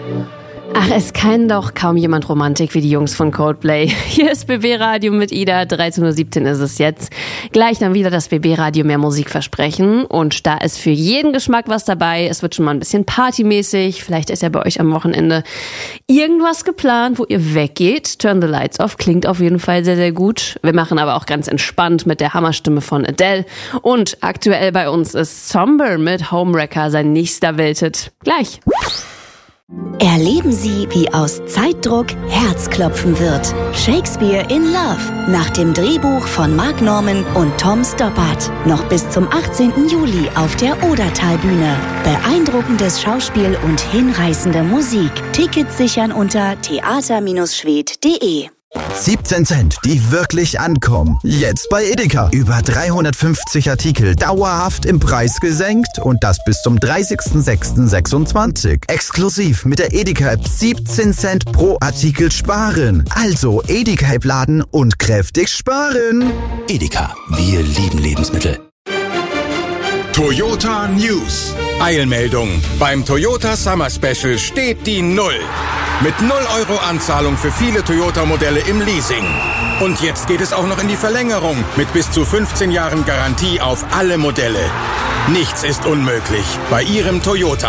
Ach, es kann doch kaum jemand Romantik wie die Jungs von Coldplay. Hier ist BB Radio mit Ida, 13:17 Uhr ist es jetzt. Gleich dann wieder das BB Radio mehr Musikversprechen. Und da ist für jeden Geschmack was dabei. Es wird schon mal ein bisschen partymäßig. Vielleicht ist ja bei euch am Wochenende irgendwas geplant, wo ihr weggeht. Turn the Lights Off klingt auf jeden Fall sehr, sehr gut. Wir machen aber auch ganz entspannt mit der Hammerstimme von Adele. Und aktuell bei uns ist Somber mit Homewrecker sein nächster Welthit. Gleich. Erleben Sie, wie aus Zeitdruck Herzklopfen wird. Shakespeare in Love nach dem Drehbuch von Mark Norman und Tom Stoppard. Noch bis zum 18. Juli auf der Odertalbühne. Beeindruckendes Schauspiel und hinreißende Musik. Tickets sichern unter theater-schwed.de. 17 Cent, die wirklich ankommen. Jetzt bei Edeka. Über 350 Artikel dauerhaft im Preis gesenkt und das bis zum 30.06.26. Exklusiv mit der Edeka-App 17 Cent pro Artikel sparen. Also Edeka-App laden und kräftig sparen. Edeka, wir lieben Lebensmittel. Toyota News. Eilmeldung. Beim Toyota Summer Special steht die Null. Mit 0 € Anzahlung für viele Toyota-Modelle im Leasing. Und jetzt geht es auch noch in die Verlängerung mit bis zu 15 Jahren Garantie auf alle Modelle. Nichts ist unmöglich bei Ihrem Toyota.